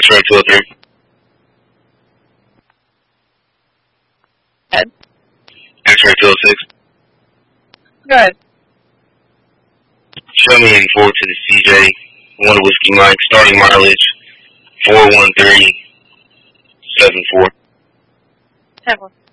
X-ray 203. Ed. X-ray 206. Go ahead. Show me 84 to the CJ. 1 Whiskey Mike. Starting mileage 41374. 10-4.